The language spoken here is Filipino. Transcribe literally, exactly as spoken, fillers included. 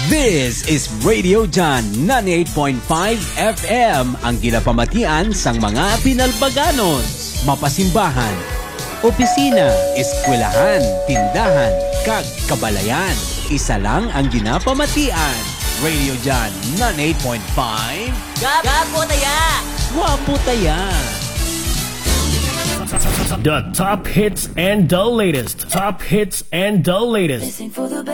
This is Radio John ninety-eight point five F M, ang ginapamatian sang mga Pinalbaganos, mapasimbahan, opisina, eskwelahan, tindahan, kag kabalayan. Isa lang ang ginapamatian. Radio John ninety-eight point five. Gapo taya! Wapo taya! The top hits and the latest. Top hits and the latest. Listen for the